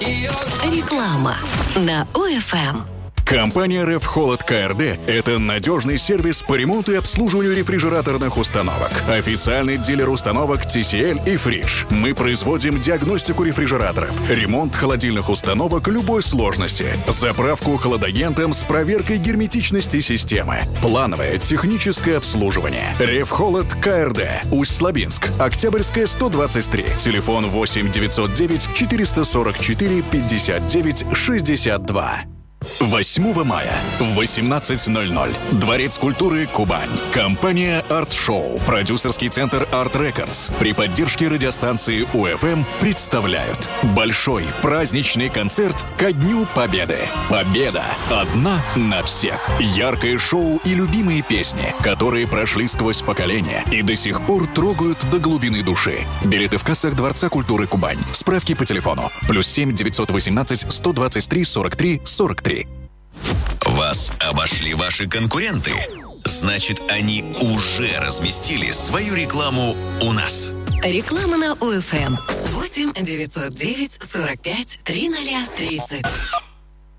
Реклама на УФМ. Компания «Рефхолод КРД» — это надежный сервис по ремонту и обслуживанию рефрижераторных установок. Официальный дилер установок TCL и Fridge. Мы производим диагностику рефрижераторов, ремонт холодильных установок любой сложности, заправку холодагентом с проверкой герметичности системы, плановое техническое обслуживание. «Рефхолод КРД», Усть-Лабинск, Октябрьская, 123. Телефон 8 909 444 59 62. 8 мая в 18:00. Дворец культуры «Кубань». Компания «Арт-шоу», продюсерский центр «Арт Рекордс» при поддержке радиостанции УФМ представляют большой праздничный концерт ко Дню Победы. Победа одна на всех. Яркое шоу и любимые песни, которые прошли сквозь поколения и до сих пор трогают до глубины души. Билеты в кассах Дворца культуры «Кубань». Справки по телефону +7 918 123 43 43. Вас обошли ваши конкуренты? Значит, они уже разместили свою рекламу у нас. Реклама на УФМ. 8 909 45 30 30.